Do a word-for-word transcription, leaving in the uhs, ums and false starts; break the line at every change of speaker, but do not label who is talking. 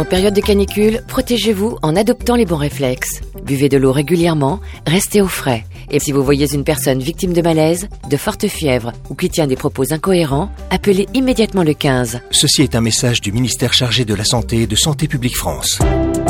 période de canicule, protégez-vous en adoptant les bons réflexes. Buvez de l'eau régulièrement, restez au frais. Et si vous voyez une personne victime de malaise, de forte fièvre ou qui tient des propos incohérents, appelez immédiatement le quinze.
Ceci est un message du ministère chargé de la Santé et de Santé publique France.